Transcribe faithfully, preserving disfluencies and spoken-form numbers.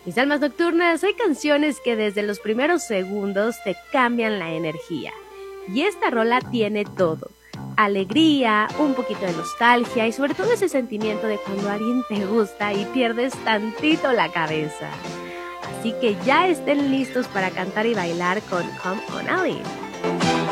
Mis almas nocturnas, hay canciones que desde los primeros segundos te cambian la energía. Y esta rola tiene todo. Alegría, un poquito de nostalgia y sobre todo ese sentimiento de cuando alguien te gusta y pierdes tantito la cabeza. Así que ya estén listos para cantar y bailar con Come On Alive.